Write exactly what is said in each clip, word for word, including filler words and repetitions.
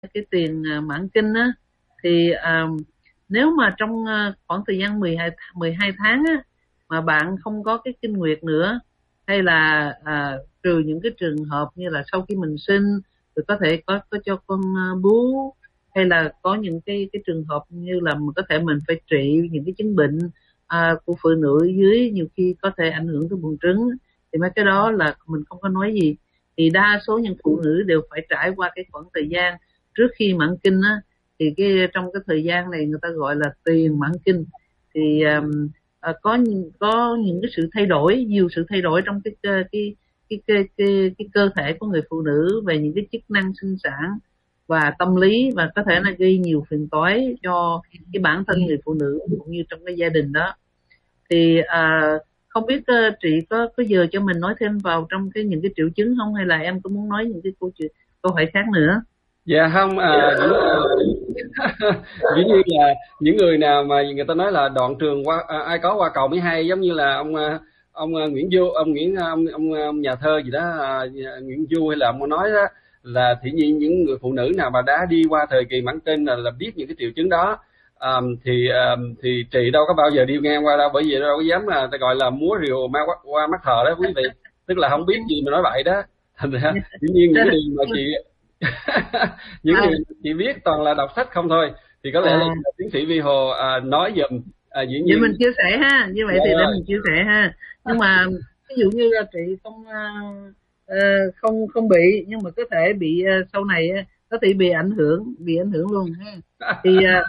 cái tiền à, mãn kinh á, thì à, nếu mà trong à, khoảng thời gian mười hai mười hai tháng á mà bạn không có cái kinh nguyệt nữa, hay là à, trừ những cái trường hợp như là sau khi mình sinh rồi có thể có có cho con à, bú, hay là có những cái cái trường hợp như là mình có thể mình phải trị những cái chứng bệnh à, của phụ nữ ở dưới, nhiều khi có thể ảnh hưởng tới buồng trứng, thì mấy cái đó là mình không có nói gì. Thì đa số những phụ nữ đều phải trải qua cái khoảng thời gian trước khi mãn kinh á, thì cái trong cái thời gian này người ta gọi là tiền mãn kinh. Thì um, à, có những- có những cái sự thay đổi, nhiều sự thay đổi trong cái cơ- cái cái cái cái, cái cơ thể của người phụ nữ về những cái chức năng sinh sản và tâm lý, và có thể là gây nhiều phiền toái cho cái bản thân người phụ nữ cũng như trong cái gia đình đó. Thì à, không biết ờ, chị có có giờ cho mình nói thêm vào trong cái những cái triệu chứng không, hay là em có muốn nói những cái câu chuyện câu hỏi khác nữa? Dạ không, à, dĩ, dĩ nhiên là những người nào mà người ta nói là đoạn trường qua à, ai có qua cầu mới hay, giống như là ông à, ông à, Nguyễn Du, ông Nguyễn à, ông, ông, ông nhà thơ gì đó, à, Nguyễn Du hay là ông nói đó, là thì nhiên những người phụ nữ nào mà đã đi qua thời kỳ mãn kinh là, là biết những cái triệu chứng đó. À, thì à, thì chị đâu có bao giờ đi ngang qua đâu, bởi vì đâu có dám là ta gọi là múa rìu ma qua, qua mắt thờ đó quý vị, tức là không biết gì mà nói vậy đó. Thành ra dĩ nhiên những cái điều mà chị những À, điều chị biết toàn là đọc sách không thôi, thì có lẽ là à, tiến sĩ Vi Hồ à, nói giùm. À, dĩ vậy nhiên. mình chia sẻ ha, như vậy Dạ thì để rồi. mình chia sẻ ha. Nhưng mà ví dụ như là chị không ờ, ờ, không không bị, nhưng mà có thể bị ờ, sau này á, có thể bị ảnh hưởng bị ảnh hưởng luôn ha. Thì ờ,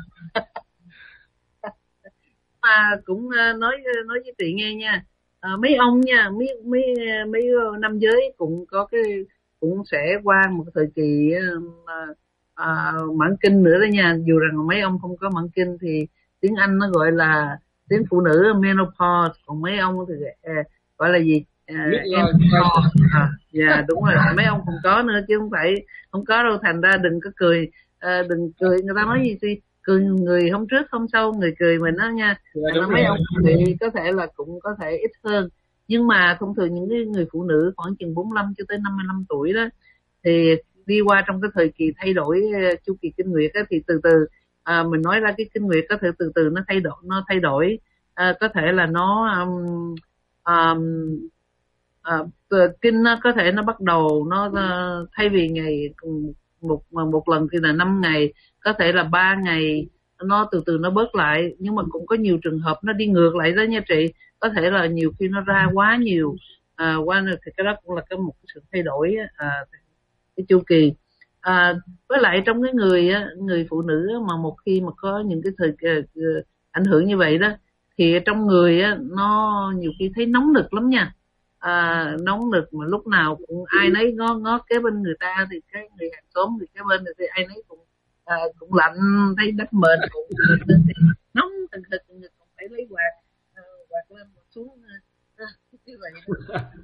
mà cũng ờ, nói nói với chị nghe nha. Ờ, mấy ông nha, mấy mấy mấy nam giới cũng có cái, cũng sẽ qua một thời kỳ ờ, ờ, mãn kinh nữa đó nha, dù rằng mấy ông không có mãn kinh thì tiếng Anh nó gọi là, tiếng phụ nữ menopause, còn mấy ông thì ờ, gọi là gì? uh, Midlife crisis. menopause. À, dạ đúng rồi, mấy ông cũng có nữa chứ không phải không có đâu, thành ra đừng có cười. Ờ, đừng cười, người ta nói gì thì cười người hôm trước hôm sau người cười mình đó nha. Dạ Thành ra đúng mấy rồi. ông thì có thể là cũng có thể ít hơn, nhưng mà thông thường những cái người phụ nữ khoảng chừng bốn lăm cho tới năm mươi lăm tuổi đó, thì đi qua trong cái thời kỳ thay đổi ờ, chu kỳ kinh nguyệt á, thì từ từ à, mình nói ra cái kinh nguyệt có thể từ từ nó thay đổi nó thay đổi. À, có thể là nó um, um, à, kinh nó có thể nó bắt đầu nó ờ, thay vì ngày một một lần thì là năm ngày, có thể là ba ngày, nó từ từ nó bớt lại. Nhưng mà cũng có nhiều trường hợp nó đi ngược lại đó nha chị, có thể là nhiều khi nó ra quá nhiều à, qua thì cái đó cũng là cái một cái sự thay đổi à, cái chu kỳ. À, với lại trong cái người á, người phụ nữ á, mà một khi mà có những cái thời ờ, ờ, ảnh hưởng như vậy đó, thì trong người á, nó nhiều khi thấy nóng nực lắm nha. À, nóng nực mà lúc nào cũng ai nấy ngó ngó kế bên người ta, thì cái người hàng xóm người kế bên thì ai nấy cũng à, cũng lạnh, thấy đắp mền cũng thì nóng từng thực cũng phải lấy quạt à, quạt lên quạt xuống à, như vậy đó.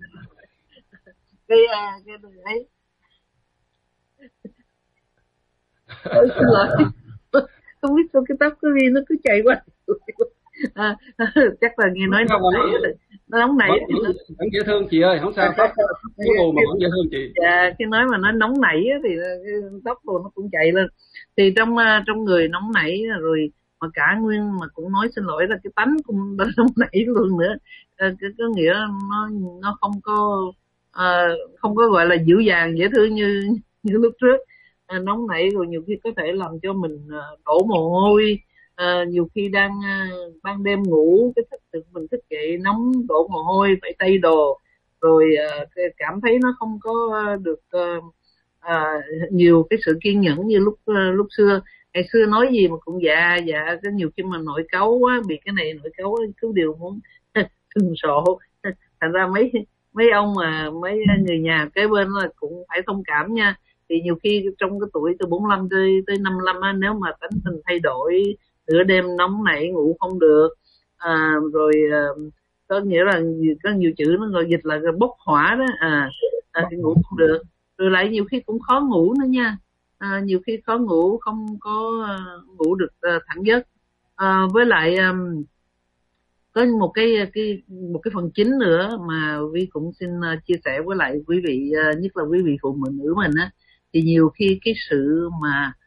cái à, cái ấy. Ôi xin lỗi, không biết sao cái tóc của Ly nó cứ chạy qua. À, chắc là nghe Không nói sao, nóng vẫn, nảy rồi. Nó nóng nảy vẫn, thì nó, vẫn, vẫn dễ thương chị ơi, không sao, tóc có mùi mà vẫn dễ thương chị. dạ, khi nói mà nó nóng nảy á, thì tóc đồ nó cũng chạy lên. Thì trong à, trong người nóng nảy rồi, mà cả nguyên mà cũng nói xin lỗi là cái tánh cũng đã nóng nảy luôn nữa. À, cái có nghĩa nó nó không có à, không có gọi là dịu dàng dễ thương như như lúc trước. À, nóng nảy rồi nhiều khi có thể làm cho mình à, đổ mồ hôi. À, nhiều khi đang à, ban đêm ngủ cái thức mình thức dậy nóng đổ mồ hôi phải thay đồ, rồi à, cảm thấy nó không có được à, à, nhiều cái sự kiên nhẫn như lúc à, lúc xưa. Ngày xưa nói gì mà cũng dạ dạ, cái nhiều khi mà nội cáu quá, bị cái này nội cáu cứ đều muốn sừng sộ. Thành ra mấy mấy ông mà mấy người nhà kế bên là cũng phải thông cảm nha. Thì nhiều khi trong cái tuổi từ bốn lăm tới tới năm lăm á, nếu mà tính tình thay đổi, nửa đêm nóng nảy ngủ không được, à, rồi à, có nghĩa là có nhiều chữ nó gọi dịch là bốc hỏa đó. À, à thì ngủ không được, rồi lại nhiều khi cũng khó ngủ nữa nha. À, nhiều khi khó ngủ, không có uh, ngủ được uh, thẳng giấc. À, với lại um, có một cái cái một cái phần chính nữa mà Vi cũng xin uh, chia sẻ với lại quý vị, uh, nhất là quý vị phụ nữ mình á. thì nhiều khi cái sự mà